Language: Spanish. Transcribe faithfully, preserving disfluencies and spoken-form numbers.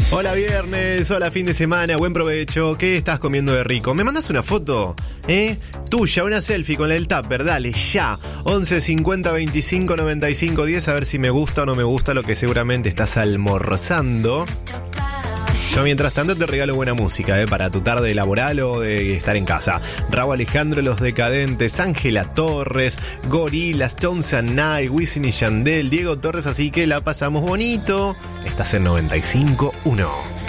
Hola viernes, hola fin de semana, buen provecho. ¿Qué estás comiendo de rico? ¿Me mandas una foto? ¿Eh? Tuya, una selfie con el tupper, dale, ya. once cincuenta veinticinco noventa y cinco diez, a ver si me gusta o no me gusta lo que seguramente estás almorzando. Yo mientras tanto te regalo buena música, ¿eh? Para tu tarde laboral o de estar en casa. Rauw Alejandro, Los Decadentes, Ángela Torres, Gorillaz, Tones and I, Wisin y Yandel, Diego Torres, así que la pasamos bonito. Estás en noventa y cinco punto uno.